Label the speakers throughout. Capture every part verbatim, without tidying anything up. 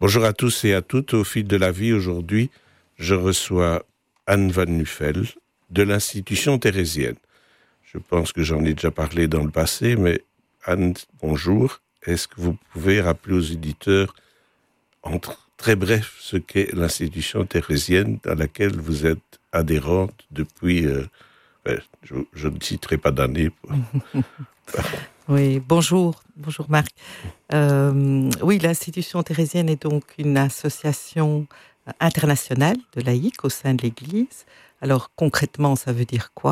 Speaker 1: Bonjour à tous et à toutes. Au fil de la vie, aujourd'hui, je reçois Anne Van Nuffel de l'institution thérésienne. Je pense que j'en ai déjà parlé dans le passé, mais Anne, bonjour. Est-ce que vous pouvez rappeler aux éditeurs, en tr- très bref, ce qu'est l'institution thérésienne à laquelle vous êtes adhérente depuis... Euh, ben, je, je ne citerai pas d'année.
Speaker 2: Oui, bonjour, bonjour Marc. Euh, oui, l'institution thérésienne est donc une association internationale de laïcs au sein de l'Église. Alors concrètement, ça veut dire quoi ?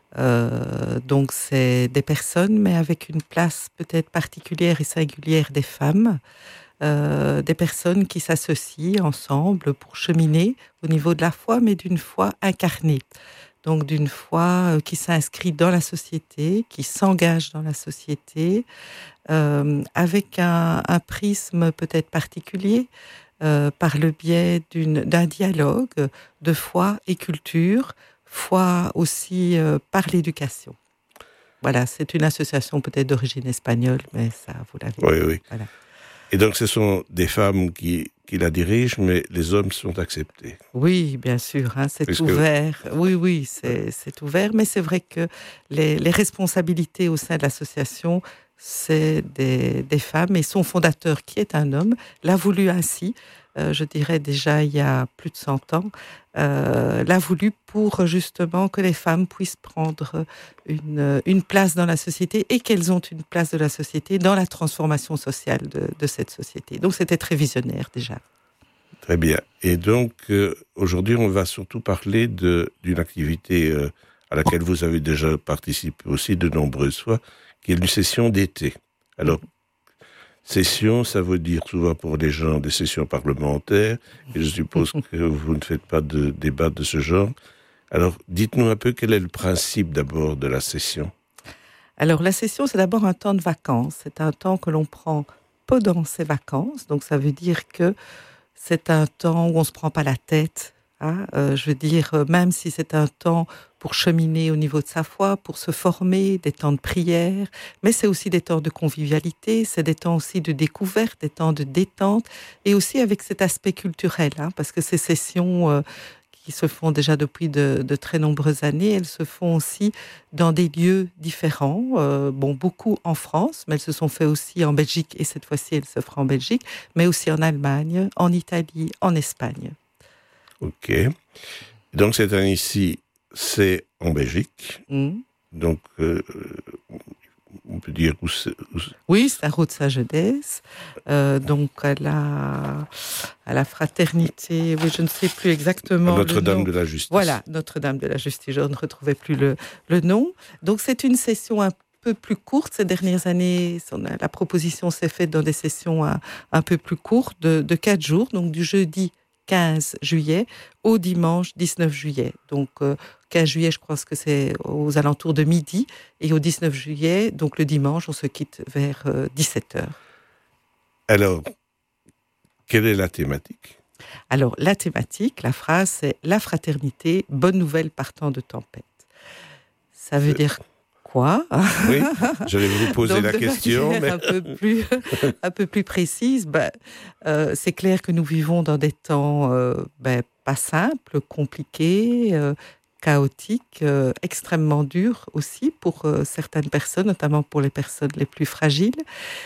Speaker 2: euh, Donc c'est des personnes, mais avec une place peut-être particulière et singulière des femmes, euh, des personnes qui s'associent ensemble pour cheminer au niveau de la foi, mais d'une foi incarnée. Donc d'une foi qui s'inscrit dans la société, qui s'engage dans la société, euh, avec un, un prisme peut-être particulier, euh, par le biais d'une, d'un dialogue de foi et culture, foi aussi euh, par l'éducation. Voilà, c'est une association peut-être d'origine espagnole, mais ça, vous l'avez
Speaker 1: Oui,
Speaker 2: dit.
Speaker 1: oui.
Speaker 2: Voilà.
Speaker 1: Et donc, ce sont des femmes qui, qui la dirigent, mais les hommes sont acceptés.
Speaker 2: Oui, bien sûr, hein, c'est
Speaker 1: Puisque...
Speaker 2: ouvert. Oui, oui, c'est, c'est ouvert, mais c'est vrai que les, les responsabilités au sein de l'association, c'est des, des femmes, et son fondateur, qui est un homme, l'a voulu ainsi, euh, je dirais déjà il y a plus de cent ans, euh, l'a voulu pour justement que les femmes puissent prendre une, une place dans la société et qu'elles ont une place de la société dans la transformation sociale de, de cette société. Donc c'était très visionnaire déjà.
Speaker 1: Très bien. Et donc, euh, aujourd'hui, on va surtout parler de, d'une activité euh, à laquelle vous avez déjà participé aussi de nombreuses fois, qui est une session d'été. Alors, session, ça veut dire souvent pour les gens des sessions parlementaires, et je suppose que vous ne faites pas de débat de ce genre. Alors, dites-nous un peu quel est le principe d'abord de la session.
Speaker 2: Alors, la session, c'est d'abord un temps de vacances. C'est un temps que l'on prend pendant ses vacances. Donc, ça veut dire que c'est un temps où on ne se prend pas la tête. Hein, euh, je veux dire, même si c'est un temps pour cheminer au niveau de sa foi, pour se former, des temps de prière, mais c'est aussi des temps de convivialité, c'est des temps aussi de découverte, des temps de détente, et aussi avec cet aspect culturel, hein, parce que ces sessions euh, qui se font déjà depuis de, de très nombreuses années, elles se font aussi dans des lieux différents, euh, bon, beaucoup en France, mais elles se sont faites aussi en Belgique, et cette fois-ci, elles se feront en Belgique, mais aussi en Allemagne, en Italie, en Espagne.
Speaker 1: Ok. Donc, cette année ici, c'est en Belgique.
Speaker 2: Mmh.
Speaker 1: Donc, euh, on peut dire où c'est, où c'est...
Speaker 2: Oui, c'est à Route-Saint-Jeunesse. Euh, donc, à la, à la fraternité, oui, je ne sais plus exactement.
Speaker 1: Notre-Dame de la Justice.
Speaker 2: Voilà, Notre-Dame de la Justice. Je ne retrouvais plus le, le nom. Donc, c'est une session un peu plus courte. Ces dernières années, la proposition s'est faite dans des sessions un, un peu plus courtes, de, de quatre jours, donc du jeudi quinze juillet au dimanche dix-neuf juillet. Donc, euh, quinze juillet, je crois que c'est aux alentours de midi. Et au dix-neuf juillet, donc le dimanche, on se quitte vers euh, dix-sept heures.
Speaker 1: Alors, quelle est la thématique ?
Speaker 2: Alors, la thématique, la phrase, c'est « La fraternité, bonne nouvelle partant de tempête ». Ça veut
Speaker 1: c'est...
Speaker 2: dire quoi ?
Speaker 1: Oui, j'allais vous poser
Speaker 2: donc,
Speaker 1: la
Speaker 2: de
Speaker 1: question. Mais...
Speaker 2: un, peu plus, un peu plus précise, ben, euh, c'est clair que nous vivons dans des temps euh, ben, pas simples, compliqués, euh, chaotiques, euh, extrêmement durs aussi pour euh, certaines personnes, notamment pour les personnes les plus fragiles.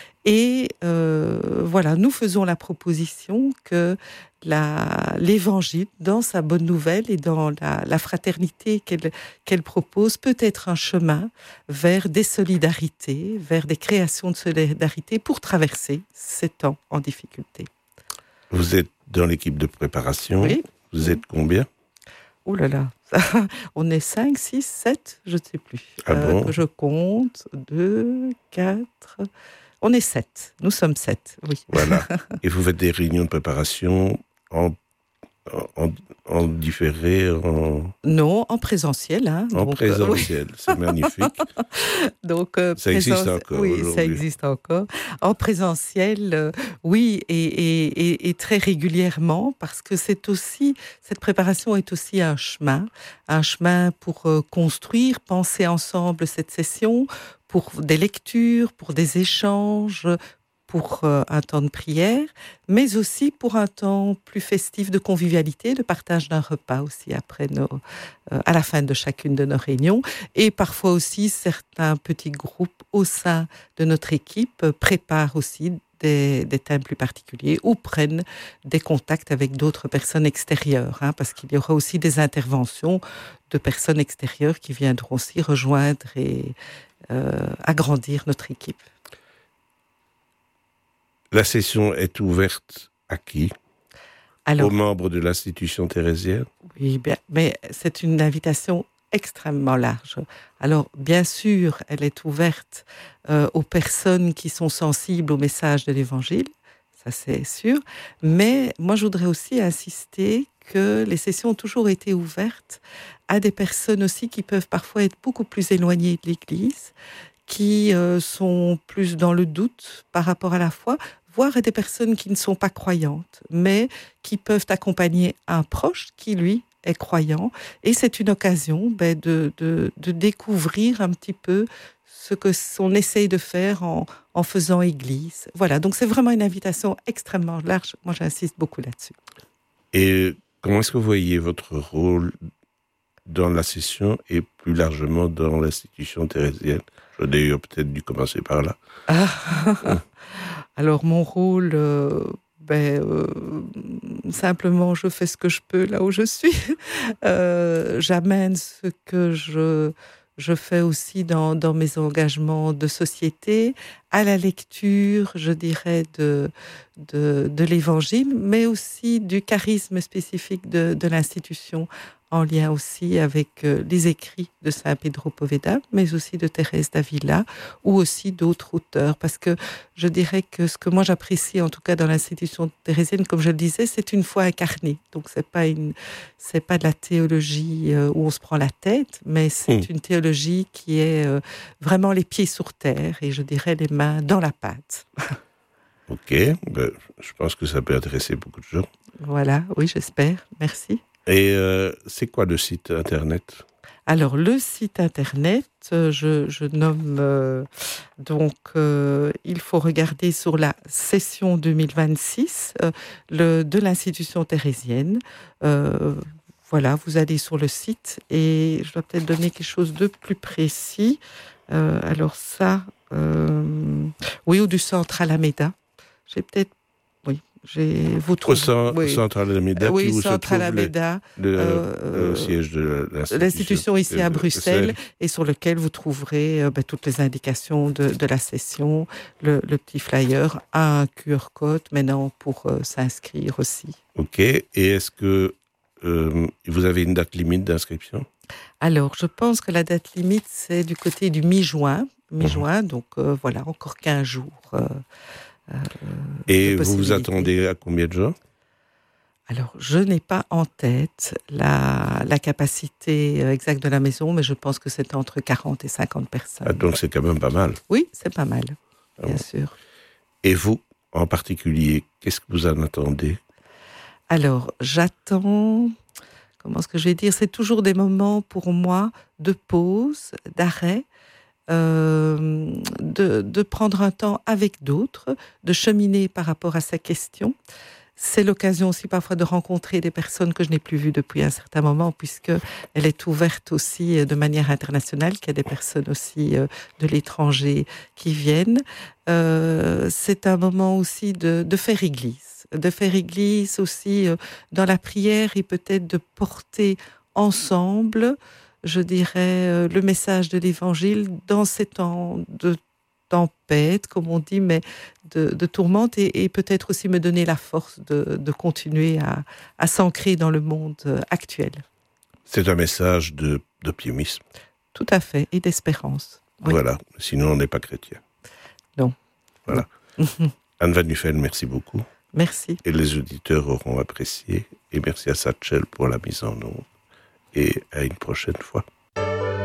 Speaker 2: Et euh, voilà, nous faisons la proposition que la, l'Évangile, dans sa bonne nouvelle et dans la, la fraternité qu'elle, qu'elle propose, peut être un chemin vers des solidarités, vers des créations de solidarité pour traverser ces temps en difficulté.
Speaker 1: Vous êtes dans l'équipe de préparation.
Speaker 2: Oui.
Speaker 1: Vous êtes combien ?
Speaker 2: Oh là là, on est cinq, six, sept, je ne sais plus.
Speaker 1: Ah
Speaker 2: euh,
Speaker 1: bon ?
Speaker 2: que je compte, deux, quatre... On est sept, nous sommes sept, oui.
Speaker 1: Voilà. Et vous faites des réunions de préparation en, en, en différé, en...
Speaker 2: Non, en présentiel. Hein,
Speaker 1: en
Speaker 2: donc,
Speaker 1: présentiel, euh, oui. C'est magnifique.
Speaker 2: donc, euh,
Speaker 1: ça existe
Speaker 2: présent...
Speaker 1: encore
Speaker 2: Oui,
Speaker 1: aujourd'hui.
Speaker 2: ça existe encore. En présentiel, euh, oui, et, et, et, et très régulièrement, parce que c'est aussi, cette préparation est aussi un chemin, un chemin pour euh, construire, penser ensemble cette session, pour des lectures, pour des échanges, pour euh, un temps de prière, mais aussi pour un temps plus festif de convivialité, de partage d'un repas aussi après nos, euh, à la fin de chacune de nos réunions. Et parfois aussi, certains petits groupes au sein de notre équipe euh, préparent aussi Des, des thèmes plus particuliers ou prennent des contacts avec d'autres personnes extérieures, hein, parce qu'il y aura aussi des interventions de personnes extérieures qui viendront aussi rejoindre et euh, agrandir notre équipe.
Speaker 1: La session est ouverte à qui ?
Speaker 2: Alors,
Speaker 1: aux membres de l'institution thérésienne ?
Speaker 2: Oui, bien, mais c'est une invitation extrêmement large. Alors, bien sûr, elle est ouverte euh, aux personnes qui sont sensibles au message de l'Évangile, ça c'est sûr, mais moi je voudrais aussi insister que les sessions ont toujours été ouvertes à des personnes aussi qui peuvent parfois être beaucoup plus éloignées de l'Église, qui euh, sont plus dans le doute par rapport à la foi, voire à des personnes qui ne sont pas croyantes, mais qui peuvent accompagner un proche qui, lui, est croyant. Et c'est une occasion ben, de, de, de découvrir un petit peu ce que on essaye de faire en, en faisant église. Voilà, donc c'est vraiment une invitation extrêmement large. Moi, j'insiste beaucoup là-dessus.
Speaker 1: Et comment est-ce que vous voyez votre rôle dans la session et plus largement dans l'institution thérésienne ? J'aurais d'ailleurs peut-être dû commencer par là.
Speaker 2: Ah. Alors, mon rôle... Euh, Ben, euh, simplement, je fais ce que je peux là où je suis. Euh, j'amène ce que je, je fais aussi dans, dans mes engagements de société, à la lecture, je dirais, de, de, de l'Évangile, mais aussi du charisme spécifique de, de l'institution, en lien aussi avec euh, les écrits de Saint Pedro Poveda, mais aussi de Thérèse d'Avila, ou aussi d'autres auteurs. Parce que je dirais que ce que moi j'apprécie, en tout cas dans l'institution thérésienne, comme je le disais, c'est une foi incarnée. Donc c'est pas une, c'est pas de la théologie euh, où on se prend la tête, mais c'est mmh. une théologie qui est euh, vraiment les pieds sur terre, et je dirais les mains dans la pâte.
Speaker 1: Ok, ben, je pense que ça peut intéresser beaucoup de gens.
Speaker 2: Voilà, oui, j'espère. Merci.
Speaker 1: Et euh, c'est quoi le site internet ?
Speaker 2: Alors, le site internet, je, je nomme... Euh, donc, euh, il faut regarder sur la session deux mille vingt-six euh, le, de l'institution thérésienne. Euh, voilà, vous allez sur le site et je dois peut-être donner quelque chose de plus précis. Euh, alors ça... Euh, oui, ou du centre Alameda. J'ai peut-être... Oui. J'ai, vous trouvez,
Speaker 1: Au centre,
Speaker 2: oui.
Speaker 1: centre Alameda,
Speaker 2: oui,
Speaker 1: qui où
Speaker 2: centre
Speaker 1: se trouve
Speaker 2: Alameda,
Speaker 1: le, le,
Speaker 2: euh,
Speaker 1: le siège de l'institution,
Speaker 2: l'institution ici à Bruxelles,
Speaker 1: Bruxelles,
Speaker 2: et sur lequel vous trouverez euh, ben, toutes les indications de, de la session, le, le petit flyer, un Q R code maintenant pour euh, s'inscrire aussi.
Speaker 1: Ok, et est-ce que euh, vous avez une date limite d'inscription ?
Speaker 2: Alors, je pense que la date limite, c'est du côté du mi-juin, mi-juin, mmh. donc euh, voilà, encore quinze jours. Euh, Euh,
Speaker 1: Et vous vous attendez à combien de gens ?
Speaker 2: Alors, je n'ai pas en tête la, la capacité exacte de la maison, mais je pense que c'est entre quarante et cinquante personnes.
Speaker 1: Ah, donc c'est quand même pas mal.
Speaker 2: Oui, c'est pas mal, bien ah bon. sûr.
Speaker 1: Et vous, en particulier, qu'est-ce que vous en attendez ?
Speaker 2: Alors, j'attends... Comment est-ce que je vais dire ? C'est toujours des moments pour moi de pause, d'arrêt, Euh, de, de prendre un temps avec d'autres, de cheminer par rapport à sa question. C'est l'occasion aussi parfois de rencontrer des personnes que je n'ai plus vues depuis un certain moment, puisqu'elle est ouverte aussi de manière internationale, qu'il y a des personnes aussi de l'étranger qui viennent. Euh, c'est un moment aussi de, de faire église, de faire église aussi dans la prière et peut-être de porter ensemble, je dirais, le message de l'Évangile dans ces temps de tempête, comme on dit, mais de, de tourmente, et, et peut-être aussi me donner la force de, de continuer à, à s'ancrer dans le monde actuel.
Speaker 1: C'est un message de, d'optimisme.
Speaker 2: Tout à fait, et d'espérance. Oui.
Speaker 1: Voilà, sinon on n'est pas chrétien.
Speaker 2: Non.
Speaker 1: Voilà. Non. Anne Van Nuffel, merci beaucoup.
Speaker 2: Merci.
Speaker 1: Et les auditeurs auront apprécié, et merci à Satchel pour la mise en onde. Et à une prochaine fois.